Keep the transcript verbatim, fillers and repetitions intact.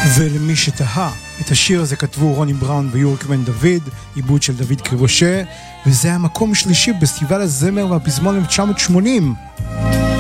ולמי שתהה, את השיר הזה כתבו רוני בראון ויורקמן דוד, עיבוד של דוד קריבושה, וזה המקום שלישי בפסטיבל הזמר והפזמון אלף תשע מאות שמונים.